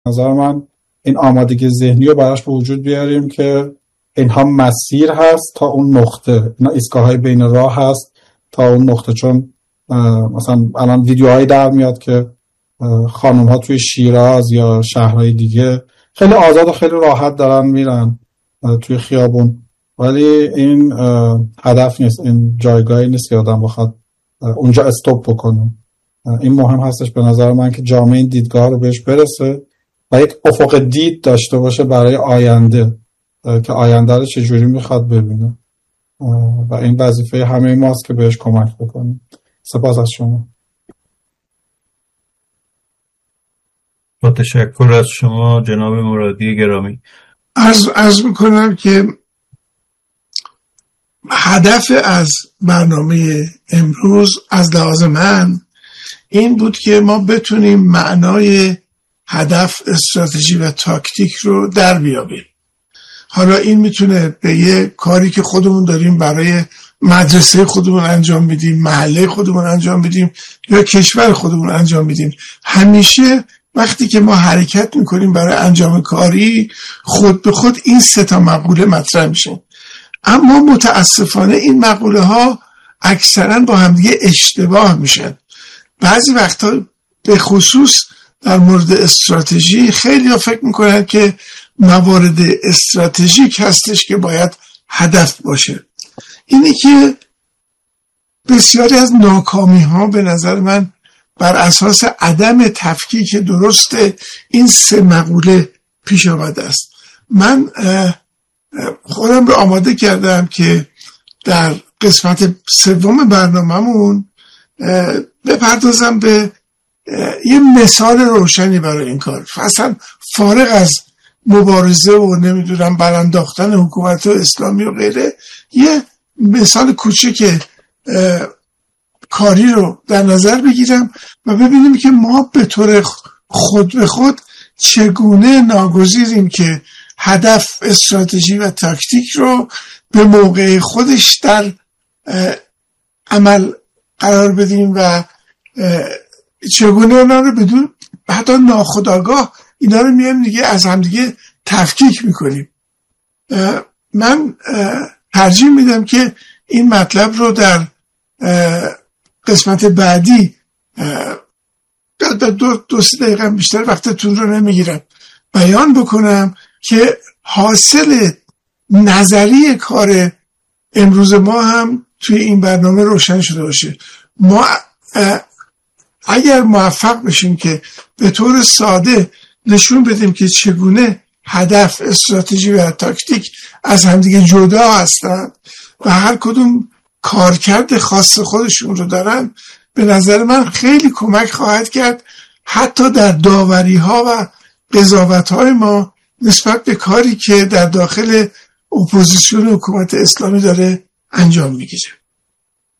نظر من این آمادگی ذهنی رو براش به وجود بیاریم که اینها مسیر هست تا اون نقطه، اینا ایستگاه‌های بین راه هست تا اون نقطه. چون مثلا الان ویدیوهایی در میاد که خانم‌ها توی شیراز یا شهرهای دیگه خیلی آزاد و خیلی راحت دارن میرن توی خیابون، ولی این هدف نیست، این جایگاهی نیست که آدم بخواد اونجا استوب بکنه. این مهم هستش به نظر من که جامعه این دیدگاه رو بهش برسه و یک افق دید داشته باشه برای آینده که آینده رو چجوری میخواد ببینه و این وظیفه همه ماست که بهش کمک بکنیم. سپاس از شما. با تشکر از شما جناب مرادی گرامی. عرض میکنم که هدف از برنامه امروز از لحاظ من این بود که ما بتونیم معنای هدف، استراتژی و تاکتیک رو در بیابیم. حالا این میتونه به یه کاری که خودمون داریم برای مدرسه خودمون انجام بدیم، محله خودمون انجام بدیم یا کشور خودمون انجام بدیم. همیشه وقتی که ما حرکت میکنیم برای انجام کاری خود به خود این 3 مقوله مطرح میشه، اما متاسفانه این مقوله ها اکثرا با همدیگه اشتباه میشن. بعضی وقتا به خصوص در مورد استراتژی خیلی ها فکر میکنن که موارد استراتژیک هستش که باید هدف باشه. اینه که بسیاری از ناکامی ها به نظر من بر اساس عدم تفکیک درست این 3 مقوله پیش آمده است. من خودم رو آماده کردم که در قسمت 3 برنامه‌مون بپردازم به یه مثال روشنی برای این کار. اصلا فارغ از مبارزه و نمیدونم برانداختن حکومت اسلامی و غیره، یه مثال کوچیک کاری رو در نظر بگیرم و ببینیم که ما به طور خود به خود چگونه ناگزیریم که هدف، استراتژی و تاکتیک رو به موقع خودش در عمل قرار بدیم و چگونه اونا رو بدون حتی ناخودآگاه اینا رو میایم دیگه از هم دیگه تفکیک میکنیم. من ترجیح میدم که این مطلب رو در قسمت بعدی در 2-3 دقیقه بیشتر وقتتون رو نمیگیرم بیان بکنم که حاصل نظری کار امروز ما هم توی این برنامه روشن شده باشه. ما اگر موفق بشیم که به طور ساده نشون بدیم که چگونه هدف، استراتژی و تاکتیک از همدیگه جدا هستند و هر کدوم کارکرد خاص خودشون رو دارن، به نظر من خیلی کمک خواهد کرد حتی در داوری ها و قضاوت های ما نسبت به کاری که در داخل اپوزیسیون حکومت اسلامی داره انجام میگیره.